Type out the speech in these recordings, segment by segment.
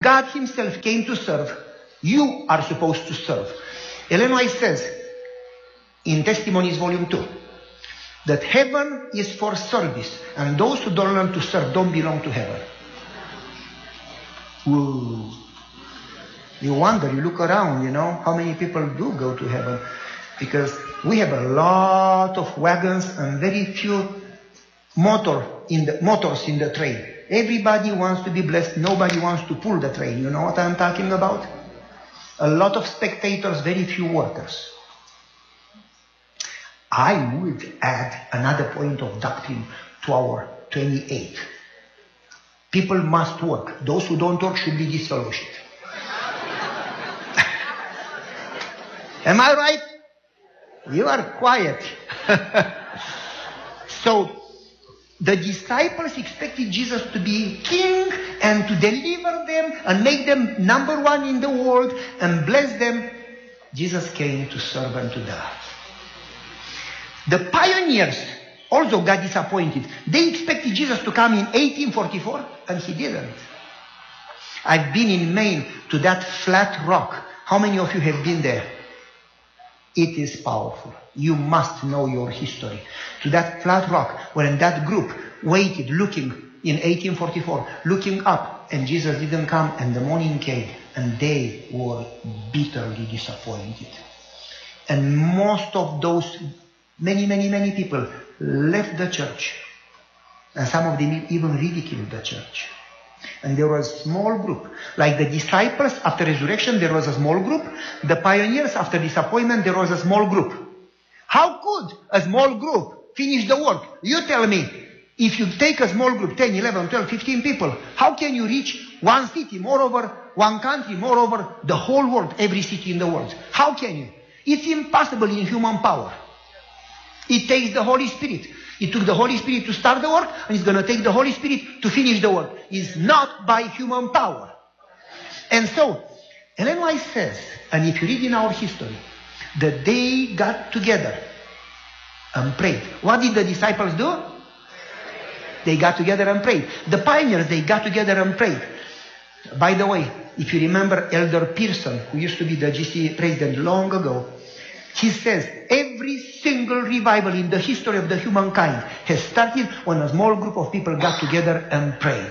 God himself came to serve, you are supposed to serve. Ellen White says in Testimonies Volume 2 that heaven is for service, and those who don't learn to serve don't belong to heaven. Ooh. You wonder, you look around, how many people do go to heaven. Because we have a lot of wagons and very few motors in the train. Everybody wants to be blessed. Nobody wants to pull the train. You know what I'm talking about? A lot of spectators, very few workers. I would add another point of doctrine to our 28. People must work. Those who don't work should be disfellowshipped. Am I right? You are quiet. So, the disciples expected Jesus to be king and to deliver them and make them number one in the world and bless them. Jesus came to serve and to die. The pioneers also got disappointed. They expected Jesus to come in 1844 and he didn't. I've been in Maine to that flat rock. How many of you have been there? It is powerful. You must know your history. To that flat rock, when that group waited, looking in 1844, looking up, and Jesus didn't come, and the morning came, and they were bitterly disappointed. And most of those, many people left the church. And some of them even ridiculed the church. And there was a small group. Like the disciples after resurrection, there was a small group. The pioneers after disappointment, there was a small group. How could a small group finish the work? You tell me. If you take a small group, 10, 11, 12, 15 people, how can you reach one city, moreover, one country, moreover, the whole world, every city in the world? How can you? It's impossible in human power. It takes the Holy Spirit. It took the Holy Spirit to start the work, and it's going to take the Holy Spirit to finish the work. It's not by human power. And so, Ellen White says, and if you read in our history, that they got together and prayed. What did the disciples do? They got together and prayed. The pioneers, they got together and prayed. By the way, if you remember Elder Pearson, who used to be the GC president long ago, he says every single revival in the history of the humankind has started when a small group of people got together and prayed.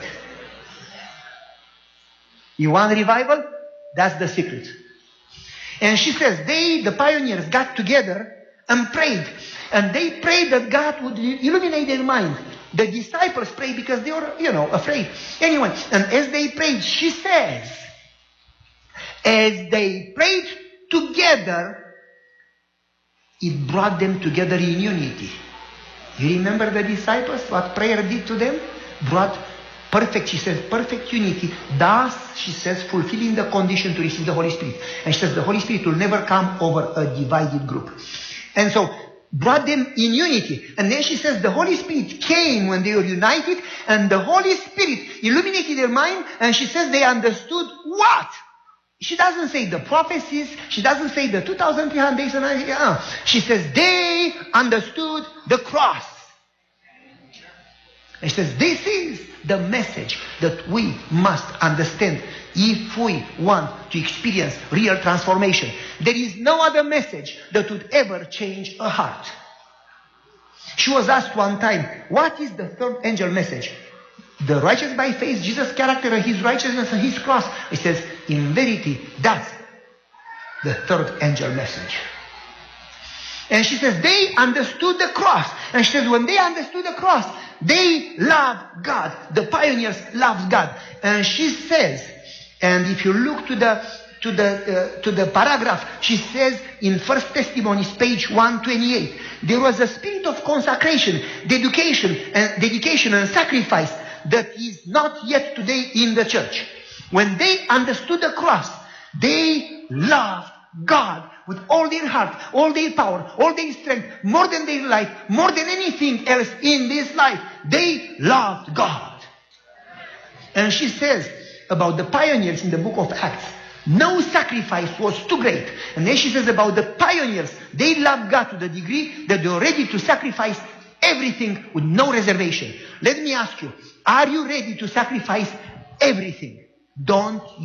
You want revival? That's the secret. And she says the pioneers got together and prayed. And they prayed that God would illuminate their mind. The disciples prayed because they were, afraid. Anyway, and as they prayed, she says, as they prayed together, it brought them together in unity. You remember the disciples, what prayer did to them? Brought perfect, she says, perfect unity. Thus, she says, fulfilling the condition to receive the Holy Spirit. And she says, the Holy Spirit will never come over a divided group. And so, brought them in unity. And then she says, the Holy Spirit came when they were united, and the Holy Spirit illuminated their mind, and she says they understood what? She doesn't say the prophecies. She doesn't say the 2,300 days. She says they understood the cross. And she says this is the message that we must understand if we want to experience real transformation. There is no other message that would ever change a heart. She was asked one time, what is the third angel message? The righteous by faith, Jesus' character and his righteousness and his cross. He says, in verity, that's the third angel message. And she says, they understood the cross. And she says, when they understood the cross, they loved God. The pioneers loved God. And she says, and if you look to the paragraph, she says in First Testimonies, page 128, there was a spirit of consecration, dedication and sacrifice that is not yet today in the church. When they understood the cross, they loved God with all their heart, all their power, all their strength, more than their life, more than anything else in this life. They loved God. And she says about the pioneers in the book of Acts, no sacrifice was too great. And then she says about the pioneers, they loved God to the degree that they were ready to sacrifice everything with no reservation. Let me ask you, are you ready to sacrifice everything? Don't